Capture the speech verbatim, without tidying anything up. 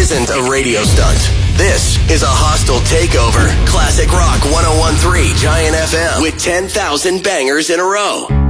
isn't a radio stunt. This is a hostile takeover. Classic Rock one oh one point three Giant F M with ten thousand bangers in a row.